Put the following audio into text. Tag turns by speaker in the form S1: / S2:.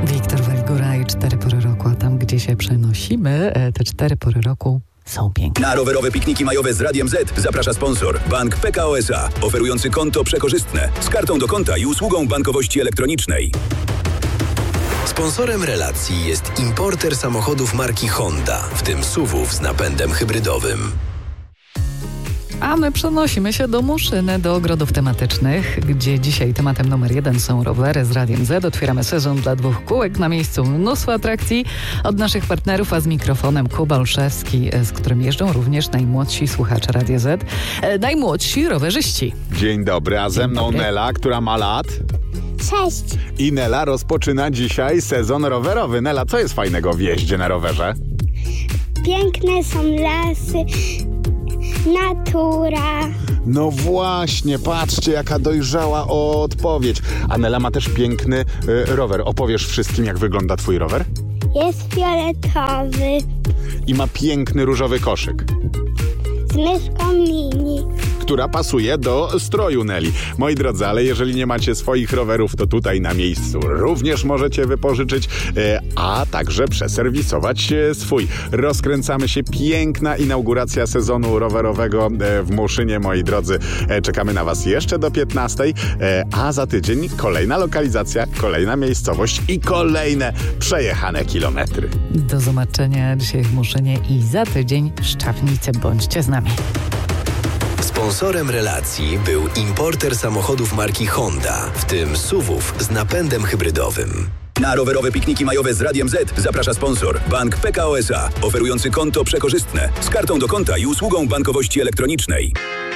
S1: Wiktor Welgura i 4 pory roku, a tam gdzie się przenosimy, te 4 pory roku są piękne.
S2: Na rowerowe pikniki majowe z Radiem Z zaprasza sponsor Bank PKO SA, oferujący konto przekorzystne z kartą do konta i usługą bankowości elektronicznej.
S3: Sponsorem relacji jest importer samochodów marki Honda, w tym SUV-ów z napędem hybrydowym.
S1: A my przenosimy się do Muszyny, do ogrodów tematycznych, gdzie dzisiaj tematem numer 1 są rowery z Radiem Z. Otwieramy sezon dla 2 kółek, na miejscu mnóstwo atrakcji od naszych partnerów, a z mikrofonem Kuba Olszewski, z którym jeżdżą również najmłodsi słuchacze Radia Z, najmłodsi rowerzyści.
S4: Dzień dobry, a ze mną Nela, która ma lat.
S5: 6.
S4: I Nela rozpoczyna dzisiaj sezon rowerowy. Nela, co jest fajnego w jeździe na rowerze?
S5: Piękne są lasy, natura.
S4: No właśnie, patrzcie, jaka dojrzała odpowiedź. A Nela ma też piękny rower. Opowiesz wszystkim, jak wygląda twój rower?
S5: Jest fioletowy
S4: I ma piękny różowy koszyk,
S5: z myszką mini.
S4: która pasuje do stroju Neli. Moi drodzy, ale jeżeli nie macie swoich rowerów, to tutaj na miejscu również możecie wypożyczyć, a także przeserwisować swój. Rozkręcamy się, piękna inauguracja sezonu rowerowego w Muszynie, moi drodzy. Czekamy na was jeszcze do 15, a za tydzień kolejna lokalizacja, kolejna miejscowość i kolejne przejechane kilometry.
S1: Do zobaczenia dzisiaj w Muszynie i za tydzień w Szczawnicy. Bądźcie z nami.
S3: Sponsorem relacji był importer samochodów marki Honda, w tym SUV-ów z napędem hybrydowym.
S2: Na rowerowe pikniki majowe z Radiem Z zaprasza sponsor Bank PKO SA, oferujący konto przekorzystne z kartą do konta i usługą bankowości elektronicznej.